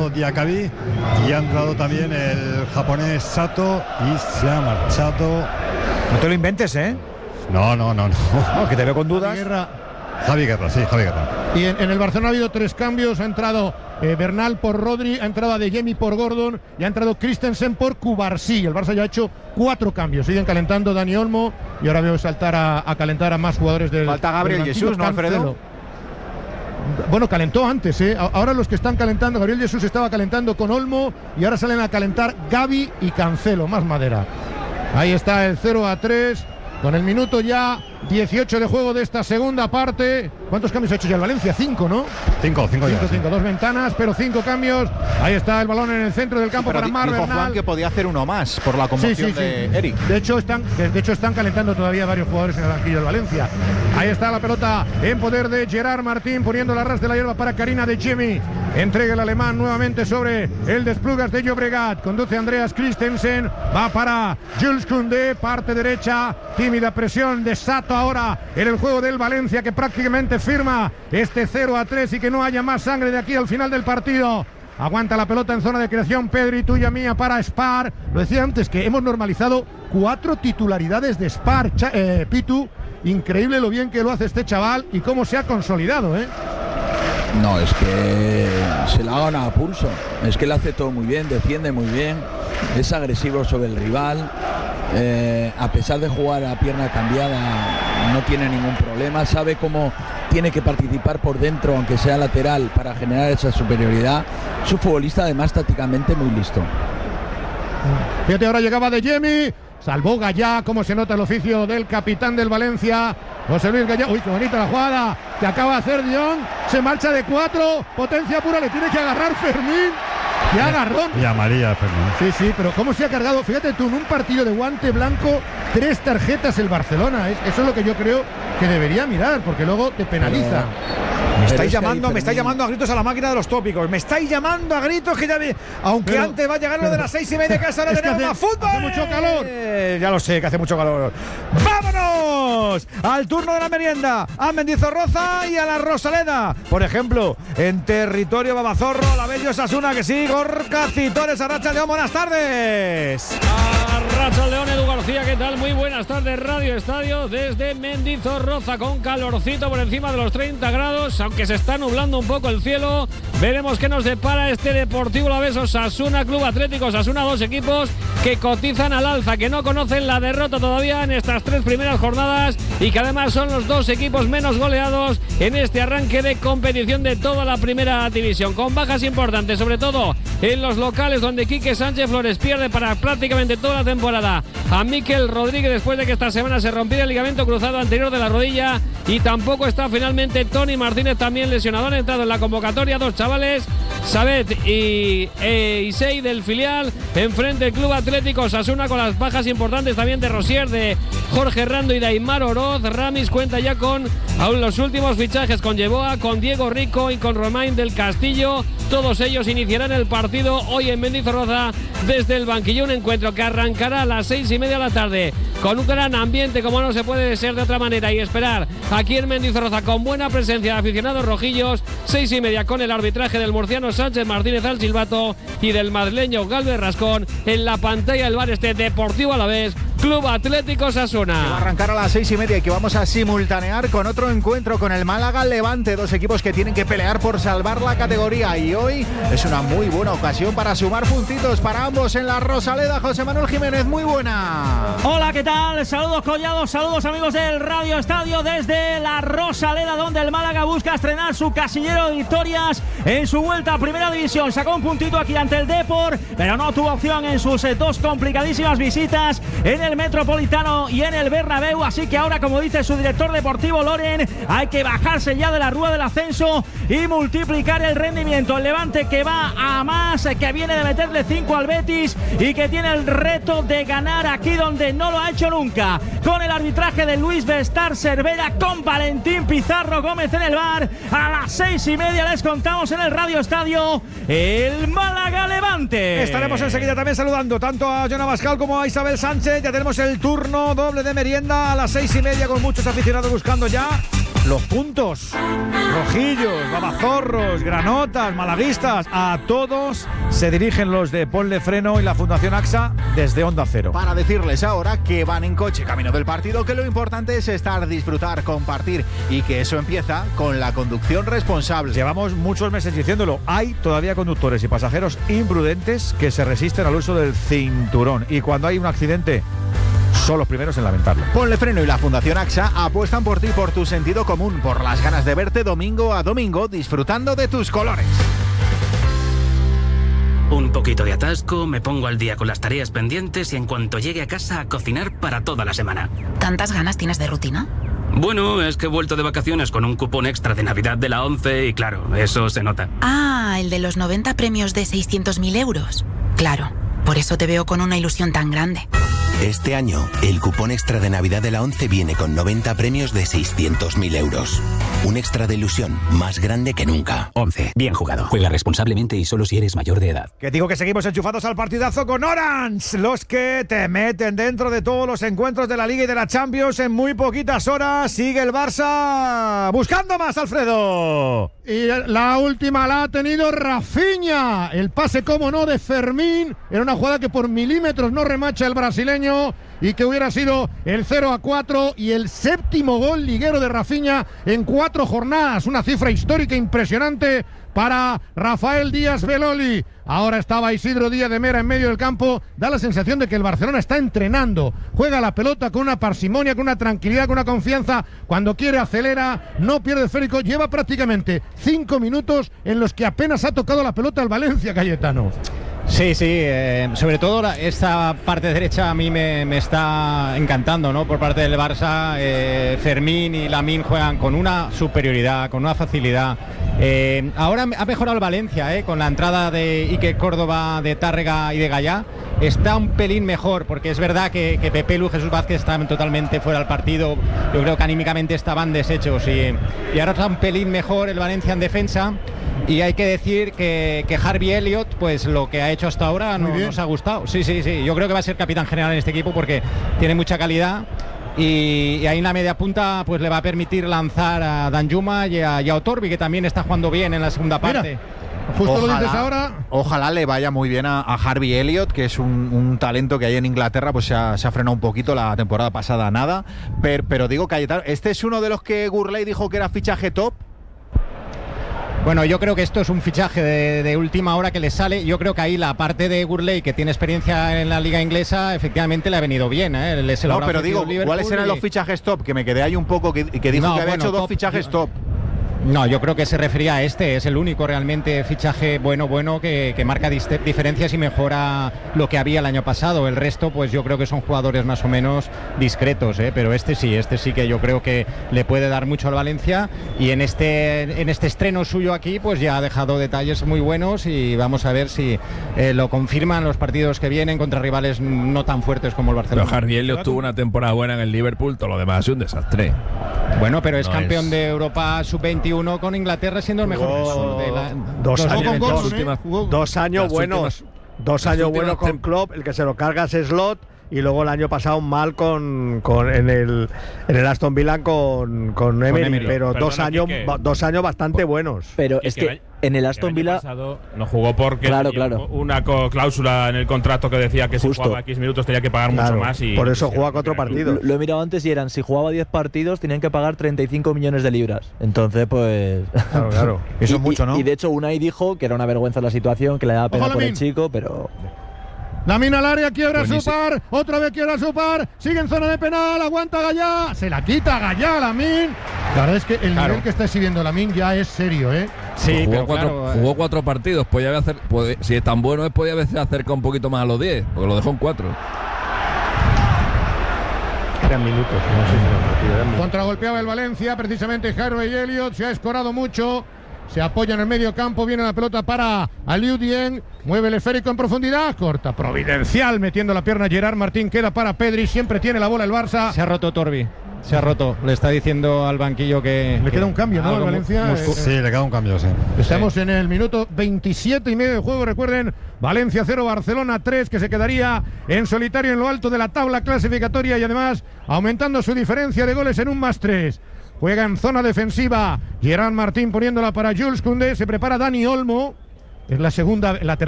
Diakabi y ha entrado también el japonés Sato y se ha marchado. No te lo inventes, ¿eh? No. No, que te veo con dudas. Javi Guerra. Y en el Barcelona ha habido 3 cambios. Ha entrado Bernal por Rodri, ha entrado Adeyemi por Gordon y ha entrado Christensen por Cubarsí. El Barça ya ha hecho 4 cambios. Siguen calentando Dani Olmo y ahora veo saltar a calentar a más jugadores del. Falta Gabriel Jesús, ¿no, Alfredo? Bueno, calentó antes, ¿eh? Ahora los que están calentando, Gabriel Jesús estaba calentando con Olmo y ahora salen a calentar Gavi y Cancelo, más madera. Ahí está el 0-3. Con el minuto ya 18 de juego de esta segunda parte. ¿Cuántos cambios ha hecho ya el Valencia? 5, ¿no? 5 ya. 5, 2 ventanas, pero 5 cambios. Ahí está el balón en el centro del campo para Mar Bernal. Juan que podía hacer uno más por la conmoción de Eric. De hecho están calentando todavía varios jugadores en el banquillo del Valencia. Ahí está la pelota en poder de Gerard Martín, poniendo la ras de la hierba para Karina de Jimmy. Entrega el alemán nuevamente sobre el Desplugas de Llobregat. Conduce Andreas Christensen. Va para Jules Koundé, parte derecha. Tímida presión de Sato ahora en el juego del Valencia, que prácticamente firma este 0-3 y que no haya más sangre de aquí al final del partido. Aguanta la pelota en zona de creación Pedri, tuya mía para Spar. Lo decía antes que hemos normalizado 4 titularidades de Spar, Pitu. Increíble lo bien que lo hace este chaval y cómo se ha consolidado, ¿eh? No, es que se la gana a pulso. Es que lo hace todo muy bien, defiende muy bien, es agresivo sobre el rival. A pesar de jugar a pierna cambiada, no tiene ningún problema. Sabe cómo tiene que participar por dentro, aunque sea lateral, para generar esa superioridad. Es un futbolista, además, tácticamente muy listo. Fíjate, ahora llegaba de Jemi. Salvó Gallá, como se nota el oficio del capitán del Valencia, José Luis Gallá. Uy, qué bonita la jugada que acaba de hacer Dion. Se marcha de 4, potencia pura, le tiene que agarrar Fermín. ¡Qué agarrón! Y amarilla, Fermín. Sí, pero cómo se ha cargado. Fíjate tú, en un partido de guante blanco, 3 tarjetas el Barcelona. Eso es lo que yo creo que debería mirar, porque luego te penaliza. Me estáis llamando a gritos a la máquina de los tópicos. Me estáis llamando a gritos que ya aunque pero, antes va a llegar lo de las 6:30 que ahora tenemos más fútbol. Hace mucho calor. Ya lo sé que hace mucho calor. ¡Vámonos! Al turno de la merienda. A Mendizorroza y a la Rosaleda. Por ejemplo, en territorio Babazorro, la Bello Osasuna, que sí, Gorka Citores, Arracha León, buenas tardes. Arracha León, Edu García, ¿qué tal? Muy buenas tardes, Radio Estadio, desde Mendizorroza, con calorcito por encima de los 30 grados, aunque se está nublando un poco el cielo. Veremos qué nos depara este Deportivo Alavés Osasuna, Club Atlético Osasuna, 2 equipos que cotizan al alza, que no conocen la derrota todavía en estas 3 primeras jornadas y que además son los 2 equipos menos goleados en este arranque de competición de toda la primera división, con bajas importantes, sobre todo en los locales, donde Quique Sánchez Flores pierde para prácticamente toda la temporada a Mikel Rodríguez después de que esta semana se rompiera el ligamento cruzado anterior de la rodilla, y tampoco está finalmente Tony Martínez, también lesionado. Han entrado en la convocatoria 2 chavales, Sabet y Isei del filial. Enfrente el Club Atlético Osasuna, con las bajas importantes también de Rosier, de Jorge Rando y de Aimar Oroz. Ramis cuenta ya con aún los últimos fichajes, con Yeboa, con Diego Rico y con Romain del Castillo. Todos ellos iniciarán el partido hoy en Mendizorroza desde el banquillo. Un encuentro que arrancará a las 6:30 de la tarde con un gran ambiente, como no se puede ser de otra manera, y esperar aquí en Mendizorroza con buena presencia de aficionados rojillos. 6:30 con el arbitraje del murciano Sánchez Martínez al silbato y del madrileño Galvez Rascón. En la pantalla del bar este Deportivo Alavés, Club Atlético Osasuna. Que va a arrancar a las 6:30 y que vamos a simultanear con otro encuentro con el Málaga Levante, 2 equipos que tienen que pelear por salvar la categoría, y hoy es una muy buena ocasión para sumar puntitos para ambos en la Rosaleda. José Manuel Jiménez, muy buena. Hola, ¿qué tal? Saludos Collados, saludos amigos del Radio Estadio desde la Rosaleda, donde el Málaga busca estrenar su casillero de victorias en su vuelta a Primera División. Sacó un puntito aquí ante el Depor, pero no tuvo opción en sus 2 complicadísimas visitas en el Metropolitano y en el Bernabéu, así que ahora, como dice su director deportivo Loren, hay que bajarse ya de la rueda del ascenso y multiplicar el rendimiento. El Levante, que va a más, que viene de meterle 5 al Betis y que tiene el reto de ganar aquí donde no lo ha hecho nunca, con el arbitraje de Luis Bestar Cervera, con Valentín Pizarro Gómez en el bar. A las 6:30 les contamos en el Radio Estadio el Málaga Levante. Estaremos enseguida también saludando tanto a Jonah Bascal como a Isabel Sánchez. Ya tenemos el turno doble de merienda a las 6:30, con muchos aficionados buscando ya los puntos. Rojillos, babazorros, granotas, malaguistas, a todos se dirigen los de Ponle Freno y la Fundación AXA desde Onda Cero. Para decirles ahora que van en coche camino del partido, que lo importante es estar, disfrutar, compartir y que eso empieza con la conducción responsable. Llevamos muchos meses diciéndolo, hay todavía conductores y pasajeros imprudentes que se resisten al uso del cinturón y cuando hay un accidente son los primeros en lamentarlo. Ponle Freno y la Fundación AXA apuestan por ti, por tu sentido común, por las ganas de verte domingo a domingo disfrutando de tus colores. Un poquito de atasco, me pongo al día con las tareas pendientes y en cuanto llegue a casa a cocinar para toda la semana. ¿Tantas ganas tienes de rutina? Bueno, es que he vuelto de vacaciones con un cupón extra de Navidad de la 11 y claro, eso se nota. Ah, el de los 90 premios de 600.000 euros. Claro, por eso te veo con una ilusión tan grande. Este año, el cupón extra de Navidad de la 11 viene con 90 premios de 600.000 euros. Un extra de ilusión más grande que nunca. 11. Bien jugado. Juega responsablemente y solo si eres mayor de edad. Que digo que seguimos enchufados al partidazo con Orange, los que te meten dentro de todos los encuentros de la Liga y de la Champions en muy poquitas horas. Sigue el Barça buscando más, Alfredo. Y la última la ha tenido Rafinha. El pase, como no, de Fermín. Era una jugada que por milímetros no remacha el brasileño y que hubiera sido el 0-4 y el 7º gol liguero de Rafinha en 4 jornadas. Una cifra histórica impresionante para Rafael Díaz Beloli. Ahora estaba Isidro Díaz de Mera en medio del campo. Da la sensación de que el Barcelona está entrenando. Juega la pelota con una parsimonia, con una tranquilidad, con una confianza. Cuando quiere acelera, no pierde esférico. Lleva prácticamente 5 minutos en los que apenas ha tocado la pelota al Valencia, Cayetano. Sí, sobre todo esta parte derecha a mí me está encantando, ¿no? Por parte del Barça, Fermín y Lamine juegan con una superioridad, con una facilidad. Ahora ha mejorado el Valencia, con la entrada de Ike Córdoba, de Tárrega y de Gallá. Está un pelín mejor, porque es verdad que Pepe Lu y Jesús Vázquez estaban totalmente fuera del partido. Yo creo que anímicamente estaban deshechos y ahora está un pelín mejor el Valencia en defensa. Y hay que decir que Harvey Elliott, pues lo que ha hecho hasta ahora no nos ha gustado. Sí. Yo creo que va a ser capitán general en este equipo porque tiene mucha calidad. Y ahí en la media punta pues le va a permitir lanzar a Danjuma y a Otorbi, que también está jugando bien en la segunda parte. Justo lo dices ahora. Ojalá le vaya muy bien a Harvey Elliott, que es un talento que hay en Inglaterra, pues se ha frenado un poquito la temporada pasada, nada. Pero digo, Cayetano, ¿este es uno de los que Gurley dijo que era fichaje top? Bueno, yo creo que esto es un fichaje de última hora que le sale. Yo creo que ahí la parte de Gurley, que tiene experiencia en la liga inglesa, efectivamente le ha venido bien. No, pero digo, ¿cuáles eran los fichajes top? Que me quedé ahí un poco, que dijo que había hecho 2 fichajes top. No, yo creo que se refería a este, es el único realmente fichaje bueno que marca diferencias y mejora lo que había el año pasado. El resto, pues yo creo que son jugadores más o menos discretos, pero este sí que yo creo que le puede dar mucho al Valencia y en este estreno suyo aquí, pues ya ha dejado detalles muy buenos y vamos a ver si lo confirman los partidos que vienen contra rivales no tan fuertes como el Barcelona. Pero Harvey Elliott tuvo una temporada buena en el Liverpool, todo lo demás ha sido un desastre. Bueno, pero es campeón de Europa sub-21 con Inglaterra, siendo el mejor de la... Dos años buenos. 2 años buenos con Klopp. El que se lo carga es Slot. Y luego el año pasado mal en el Aston Villa con Emery. Pero Perdona, 2 años bastante buenos. Pero es que en el Aston Villa no jugó porque tenía una cláusula en el contrato que decía que si jugaba X minutos tenía que pagar mucho más. Y por eso juega 4 partidos. Lo he mirado antes y si jugaba 10 partidos tenían que pagar 35 millones de libras. Entonces, pues... Claro. Eso es mucho, ¿no? Y de hecho Unai dijo que era una vergüenza la situación, que le daba pena por el chico, pero... Lamine al área, quiebra su par, otra vez quiebra su par, sigue en zona de penal, aguanta Gallá, se la quita Gallá, Lamine. La verdad es que el nivel que está exhibiendo Lamine ya es serio, Sí, pues jugó 4 partidos, si es tan bueno, podía haberse acercado un poquito más a los 10, porque lo dejó en 4. Eran minutos, no sé si era partido. Contragolpeaba el Valencia, precisamente Harvey Elliott, se ha escorado mucho. Se apoya en el medio campo, viene la pelota para Aliou Dieng, mueve el esférico en profundidad, corta, providencial, metiendo la pierna Gerard Martín, queda para Pedri, siempre tiene la bola el Barça. Se ha roto Torbi, se ha roto, le está diciendo al banquillo que... Le queda un cambio, ¿no? Al Valencia. Sí, le queda un cambio, sí. Estamos en el minuto 27 y medio de juego, recuerden, Valencia 0, Barcelona 3, que se quedaría en solitario en lo alto de la tabla clasificatoria y además aumentando su diferencia de goles en un +3. juega en zona defensiva. Gerard Martín poniéndola para Jules Koundé. Se prepara Dani Olmo. Es la tercera